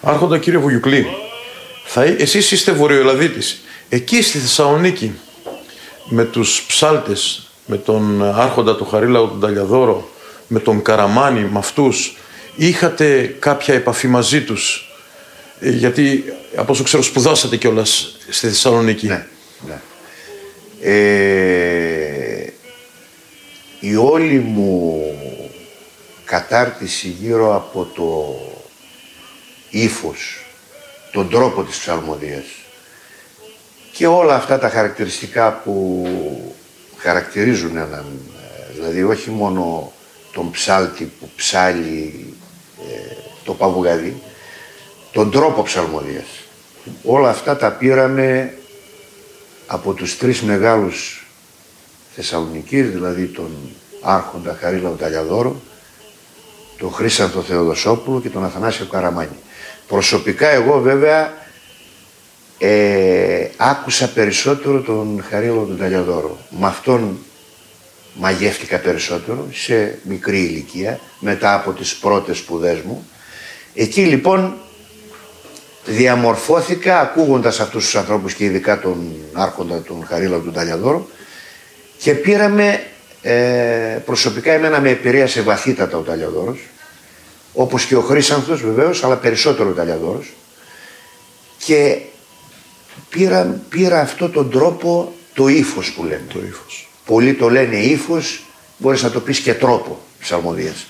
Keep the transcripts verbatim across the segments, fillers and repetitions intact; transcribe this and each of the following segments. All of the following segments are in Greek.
Άρχοντα κύριε Βουγιουκλή, θα, εσείς είστε Βορειοελλαδίτης. Εκεί στη Θεσσαλονίκη, με τους ψάλτες, με τον Άρχοντα του Χαρίλαου τον Ταλιαδόρο, με τον Καραμάνη, με αυτούς, είχατε κάποια επαφή μαζί τους? Γιατί από όσο ξέρω σπουδάσατε κιόλας στη Θεσσαλονίκη. Ναι, ναι. Ε, η όλη μου κατάρτιση γύρω από το ύφος, τον τρόπο της ψαλμοδίας και όλα αυτά τα χαρακτηριστικά που χαρακτηρίζουν έναν, δηλαδή όχι μόνο τον ψάλτη που ψάλει ε, το παβουγαδί, τον τρόπο ψαλμοδίας. Όλα αυτά τα πήραμε από τους τρεις μεγάλους Θεσσαλονικείς, δηλαδή τον Άρχοντα Χαρίλαο Ταλιαδόρο, τον Χρύσανθο Θεοδοσόπουλο και τον Αθανάσιο Καραμάνη. Προσωπικά εγώ βέβαια ε, άκουσα περισσότερο τον Χαρίλαο τον Ταλιαδόρο. Με αυτόν μαγεύτηκα περισσότερο σε μικρή ηλικία, μετά από τις πρώτες σπουδές μου. Εκεί λοιπόν διαμορφώθηκα ακούγοντας αυτούς τους ανθρώπους και ειδικά τον Άρχοντα τον Χαρίλαο τον Ταλιαδόρο και πήραμε, ε, προσωπικά εμένα με επηρέασε βαθύτατα ο Ταλιαδόρος, όπως και ο Χρύσανθος βεβαίως, αλλά περισσότερο ο Ταλιαδόρος, και πήρα, πήρα αυτό τον τρόπο, το ύφος που λέμε. Το ύφος. Πολλοί το λένε ύφος, μπορείς να το πεις και τρόπο ψαλμοδίας.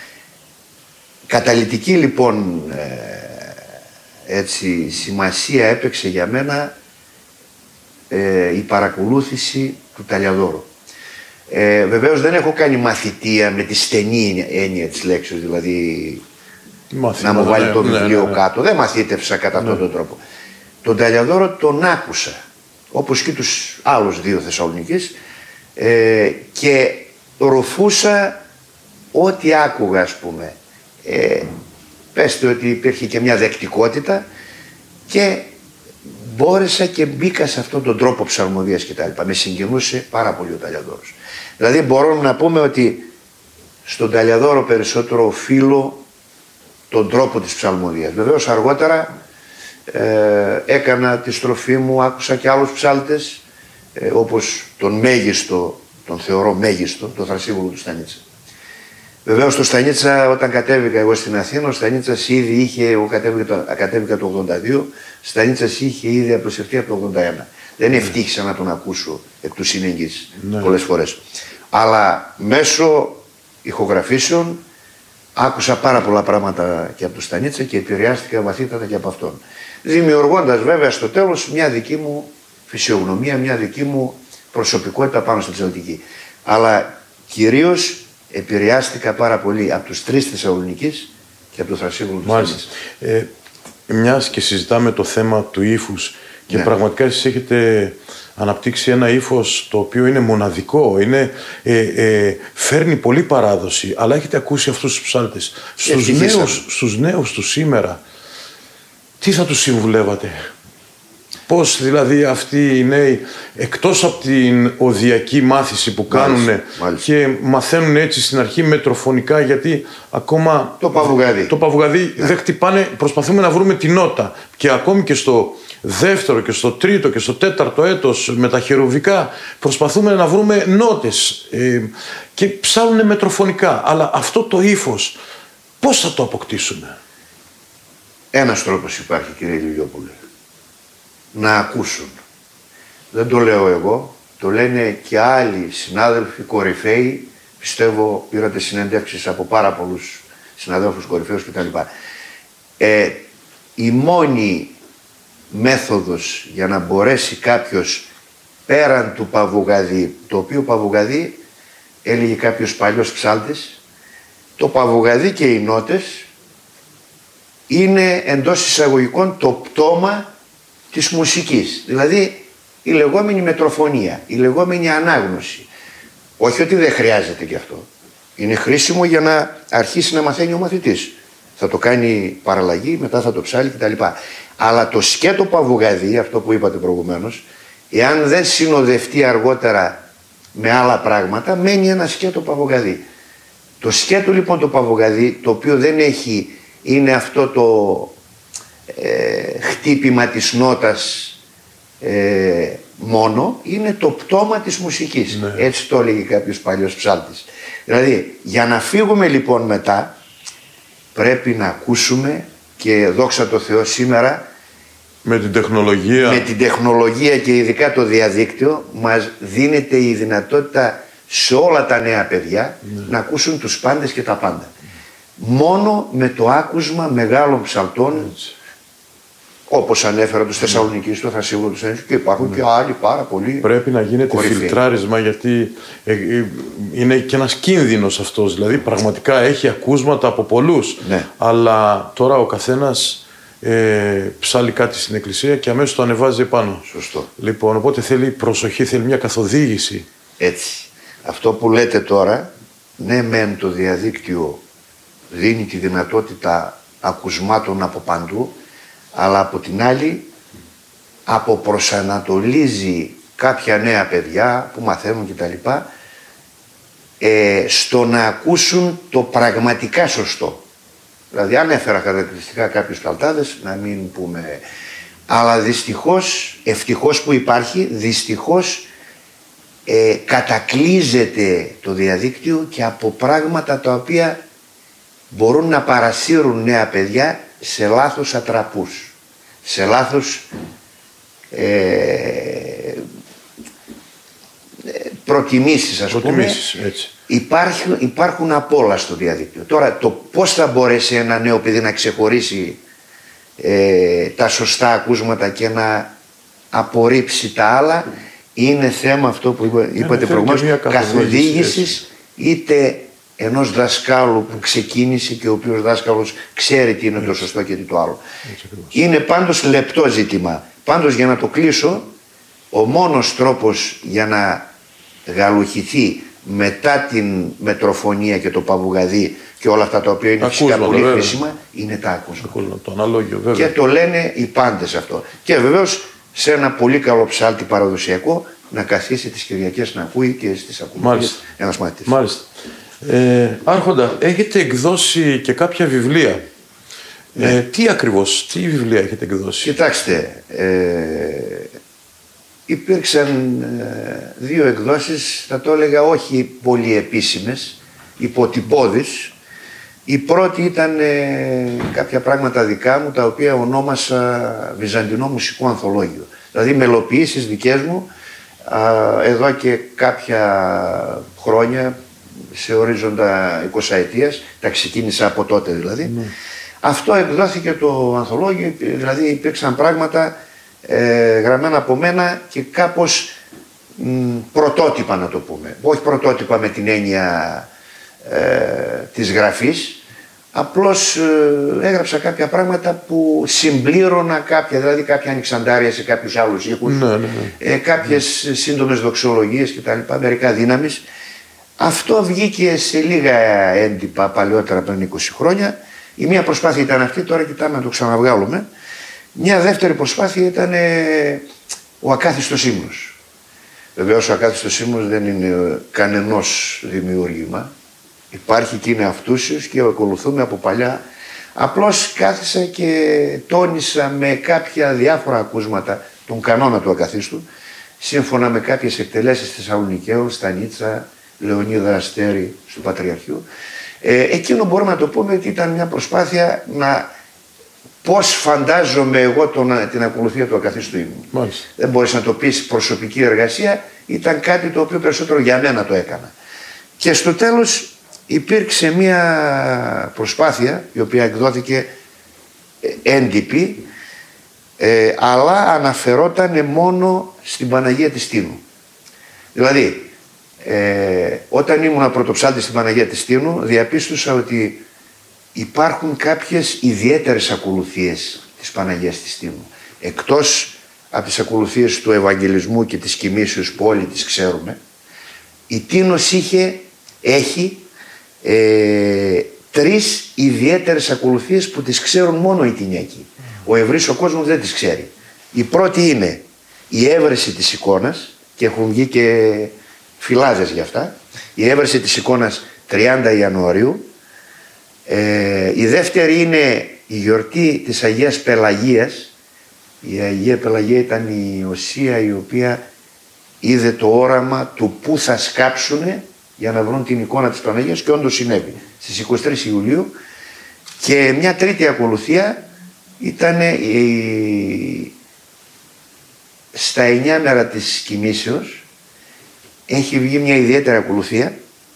Καταλυτική λοιπόν ε, έτσι, σημασία έπαιξε για μένα ε, η παρακολούθηση του Ταλιαδόρου. Ε, βεβαίως δεν έχω κάνει μαθητεία με τη στενή έννοια της λέξης, δηλαδή μαθήμα, να μου βάλει ναι, το βιβλίο ναι, ναι, ναι. κάτω. Δεν μαθήτευσα κατά ναι. αυτόν τον τρόπο. Τον Ταλιαδόρο τον άκουσα, όπως και τους άλλους δύο Θεσσαλονικείς, ε, και ρουφούσα ό,τι άκουγα, ας πούμε. Ε, πέστε ότι υπήρχε και μια δεκτικότητα και μπόρεσα και μπήκα σε αυτόν τον τρόπο ψαλμοδίας κτλ. Με συγκινούσε πάρα πολύ ο Ταλιαδόρος. Δηλαδή μπορούμε να πούμε ότι στον Ταλιαδόρο περισσότερο οφείλω τον τρόπο της ψαλμοδίας. Βεβαίως αργότερα ε, έκανα τη στροφή μου, άκουσα και άλλους ψάλτες, ε, όπως τον μέγιστο, τον θεωρώ μέγιστο, τον Θρασίβουλο του Στανίτσα. Βεβαίως στο Στανίτσα, όταν κατέβηκα εγώ στην Αθήνα, ο Στανίτσας ήδη είχε, εγώ κατέβηκα, κατέβηκα το ογδόντα δύο, Στανίτσας είχε ήδη αποσυρθεί από το ογδόντα ένα. Δεν ευτύχησα να τον ακούσω εκ του σύνεγγυς ναι. πολλές φορές. Αλλά μέσω ηχογραφήσεων άκουσα πάρα πολλά πράγματα και από τον Στανίτσα και επηρεάστηκα βαθύτατα και από αυτόν. Δημιουργώντας βέβαια στο τέλος μια δική μου φυσιογνωμία, μια δική μου προσωπικότητα πάνω στην ψαλτική. Αλλά κυρίως επηρεάστηκα πάρα πολύ από τους τρεις Θεσσαλονικείς και από το Θρασίβουλο του Στανίτσα. Ε, μιας και συζητάμε το θέμα του ύφους και ναι. πραγματικά εσείς έχετε αναπτύξει ένα ύφος το οποίο είναι μοναδικό, είναι, ε, ε, φέρνει πολύ παράδοση, αλλά έχετε ακούσει αυτούς τους ψάλτες. Στους νέους, στους νέους του σήμερα, τι θα τους συμβουλεύατε? Πώς δηλαδή αυτοί οι νέοι, εκτός από την οδιακή μάθηση που κάνουν και μαθαίνουν έτσι στην αρχή μετροφωνικά, γιατί ακόμα το παβουγαδί, το παβουγαδί ναι. δεν χτυπάνε, προσπαθούμε να βρούμε την νότα και ακόμη και στο δεύτερο και στο τρίτο και στο τέταρτο έτος με τα χερουβικά προσπαθούμε να βρούμε νότες ε, και ψάλουν μετροφωνικά, αλλά αυτό το ύφος πώς θα το αποκτήσουμε? Ένας τρόπος υπάρχει, κύριε Λιλιόπουλε. Να ακούσουν. Δεν το λέω εγώ, το λένε και άλλοι συνάδελφοι κορυφαίοι. Πιστεύω πήρατε συνεντεύξεις από πάρα πολλούς συναδέλφους κορυφαίους κτλ. Ε, η μόνη μέθοδος για να μπορέσει κάποιος πέραν του παβουγαδί, το οποίο παβουγαδί έλεγε κάποιος παλιός ψάλτης, το παβουγαδί και οι νότες είναι εντός εισαγωγικών το πτώμα της μουσικής, δηλαδή η λεγόμενη μετροφωνία, η λεγόμενη ανάγνωση. Όχι ότι δεν χρειάζεται και αυτό. Είναι χρήσιμο για να αρχίσει να μαθαίνει ο μαθητής. Θα το κάνει παραλλαγή, μετά θα το ψάλει κτλ. Αλλά το σκέτο παβουγαδί, αυτό που είπατε προηγουμένως, εάν δεν συνοδευτεί αργότερα με άλλα πράγματα, μένει ένα σκέτο παβουγαδί. Το σκέτο λοιπόν το παβουγαδί, το οποίο δεν έχει, είναι αυτό το ε, χτύπημα της νότας ε, μόνο, είναι το πτώμα της μουσικής. Ναι. Έτσι το έλεγε κάποιος παλιός ψάλτης. Δηλαδή, για να φύγουμε λοιπόν μετά, πρέπει να ακούσουμε, και δόξα τω Θεώ σήμερα με την τεχνολογία, με την τεχνολογία και ειδικά το διαδίκτυο μας δίνεται η δυνατότητα σε όλα τα νέα παιδιά ναι. να ακούσουν τους πάντες και τα πάντα. Μόνο με το άκουσμα μεγάλων ψαλτών, έτσι, όπως ανέφερα τους Θεσσαλονικείς, το Θασίγουρο τους Ένωσης, και υπάρχουν ναι. και άλλοι πάρα πολλοί. Πρέπει να γίνεται κορυφή. Φιλτράρισμα, γιατί ε, ε, είναι και ένας κίνδυνος αυτός. Δηλαδή πραγματικά έχει ακούσματα από πολλούς. Ναι. Αλλά τώρα ο καθένας ε, ψάλει κάτι στην εκκλησία και αμέσως το ανεβάζει πάνω. Σωστό. Λοιπόν, οπότε θέλει προσοχή, θέλει μια καθοδήγηση. Έτσι. Αυτό που λέτε τώρα, ναι μεν το διαδίκτυο δίνει τη δυνατότητα ακουσμάτων από παντού, αλλά από την άλλη αποπροσανατολίζει κάποια νέα παιδιά που μαθαίνουν κτλ. Ε, στο να ακούσουν το πραγματικά σωστό. Δηλαδή ανέφερα χαρακτηριστικά κάποιους ψαλτάδες, να μην πούμε, αλλά δυστυχώς, ευτυχώς που υπάρχει, δυστυχώς ε, κατακλείζεται το διαδίκτυο και από πράγματα τα οποία μπορούν να παρασύρουν νέα παιδιά σε λάθος ατραπούς, σε λάθος ε, προτιμήσεις, ας προτιμήσεις, πούμε. Έτσι. Υπάρχουν, υπάρχουν απ' όλα στο διαδίκτυο. Τώρα το πώς θα μπορέσει ένα νέο παιδί να ξεχωρίσει ε, τα σωστά ακούσματα και να απορρίψει τα άλλα, είναι θέμα αυτό που είπα, είπατε προηγουμένως, καθοδήγησης, είτε ενός δασκάλου που ξεκίνησε και ο οποίος δάσκαλος ξέρει τι είναι έτσι το σωστό και τι το άλλο. Είναι πάντως λεπτό ζήτημα. Πάντως, για να το κλείσω, ο μόνος τρόπος για να γαλουχηθεί μετά την μετροφωνία και το παπουγαδί και όλα αυτά τα οποία είναι φυσικά πολύ χρήσιμα, είναι τα ακούσματα. Το αναλόγιο, βέβαια. Και το λένε οι πάντες αυτό. Και βεβαίως σε ένα πολύ καλό ψάλτη παραδοσιακό να καθίσει τις Κυριακές να ακούει και στις ακουμπίες ένας μαθητής. Μάλιστα. Ε, Άρχοντα, έχετε εκδώσει και κάποια βιβλία. Ναι. Ε, τι ακριβώς, τι βιβλία έχετε εκδώσει? Κοιτάξτε, ε, υπήρξαν ε, δύο εκδόσεις, θα το έλεγα όχι πολύ επίσημες, υποτυπώδεις. Η πρώτη ήταν ε, κάποια πράγματα δικά μου, τα οποία ονόμασα Βυζαντινό Μουσικό Ανθολόγιο. Δηλαδή μελοποιήσεις δικές μου, α, εδώ και κάποια χρόνια, σε ορίζοντα εικοσαετίας, τα ξεκίνησα από τότε δηλαδή. Mm. Αυτό εκδόθηκε το ανθολόγιο, δηλαδή υπήρξαν πράγματα ε, γραμμένα από μένα και κάπως μ, πρωτότυπα, να το πούμε. Όχι πρωτότυπα με την έννοια ε, της γραφής, απλώς ε, έγραψα κάποια πράγματα που συμπλήρωνα κάποια, δηλαδή κάποια ανοιξαντάρια σε κάποιους άλλους οίκους, ναι, ναι, ναι. Ε, κάποιες mm. σύντομες δοξολογίες κτλ, μερικά δύναμης. Αυτό βγήκε σε λίγα έντυπα παλαιότερα, πριν είκοσι χρόνια. Η μία προσπάθεια ήταν αυτή, τώρα κοιτάμε να το ξαναβγάλουμε. Μια δεύτερη προσπάθεια ήταν ε, ο ακάθιστος ύμνος. Βεβαίως ο ακάθιστος ύμνος δεν είναι κανενός δημιούργημα. Υπάρχει και είναι αυτούσιος και ακολουθούμε από παλιά. Απλώς κάθισα και τόνισα με κάποια διάφορα ακούσματα τον κανόνα του ακαθίστου, σύμφωνα με κάποιες εκτελέσεις Θεσσαλονικαίου, Στανίτσα, Λεωνίδα Αστέρη του Πατριαρχείου. Ε, εκείνο μπορούμε να το πούμε ότι ήταν μια προσπάθεια να πώς φαντάζομαι εγώ τον, την ακολουθία του ακαθίστου ύμνου. Δεν μπορείς να το πεις προσωπική εργασία, ήταν κάτι το οποίο περισσότερο για μένα το έκανα. Και στο τέλος υπήρξε μια προσπάθεια η οποία εκδόθηκε έντυπη, ε, αλλά αναφερόταν μόνο στην Παναγία της Τίνου. Δηλαδή, Ε, όταν ήμουν πρωτοψάλτης στην Παναγία της Τίνου, διαπίστωσα ότι υπάρχουν κάποιες ιδιαίτερες ακολουθίες της Παναγίας της Τίνου. Εκτός από τις ακολουθίες του Ευαγγελισμού και της κοιμήσεως που όλοι τις ξέρουμε, η Τίνος είχε, έχει ε, τρεις ιδιαίτερες ακολουθίες που τις ξέρουν μόνο οι Τινιάκοι. Ο ευρύς ο κόσμος δεν τις ξέρει. Η πρώτη είναι η έβρεση της εικόνας, και έχουν βγει και φυλάδες γι' αυτά. Η έβρεση της εικόνας τριάντα Ιανουαρίου. Ε, η δεύτερη είναι η γιορτή της Αγίας Πελαγίας, η Αγία Πελαγία ήταν η οσία η οποία είδε το όραμα του που θα σκάψουνε για να βρουν την εικόνα της Παναγίας, και όντως συνέβη στις είκοσι τρεις Ιουλίου. Και μια τρίτη ακολουθία ήταν η... στα εννιά μέρα της κοιμήσεως έχει βγει μια ιδιαίτερη ακολουθία